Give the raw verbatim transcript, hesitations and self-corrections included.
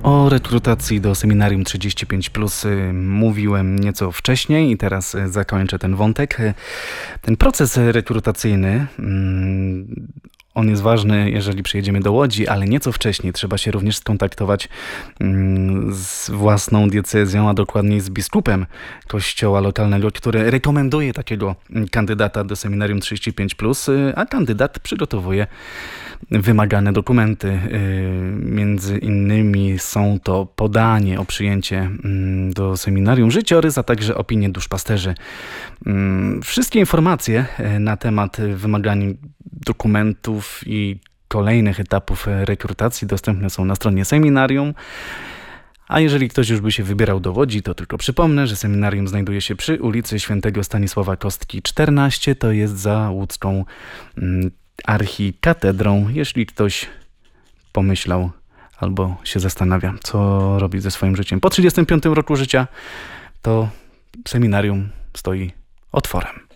O rekrutacji do Seminarium trzydzieści pięć plus mówiłem nieco wcześniej i teraz zakończę ten wątek. Ten proces rekrutacyjny, on jest ważny, jeżeli przyjedziemy do Łodzi, ale nieco wcześniej trzeba się również skontaktować z własną diecezją, a dokładniej z biskupem kościoła lokalnego, który rekomenduje takiego kandydata do Seminarium trzydzieści pięć plus, a kandydat przygotowuje wymagane dokumenty. Między innymi są to podanie o przyjęcie do seminarium, życiorys, a także opinie duszpasterzy. Wszystkie informacje na temat wymaganych dokumentów i kolejnych etapów rekrutacji dostępne są na stronie seminarium. A jeżeli ktoś już by się wybierał do Łodzi, to tylko przypomnę, że seminarium znajduje się przy ulicy Świętego Stanisława Kostki czternaście, to jest za łódzką archikatedrą. Jeśli ktoś pomyślał albo się zastanawia, co robić ze swoim życiem po trzydziestym piątym roku życia, to seminarium stoi otworem.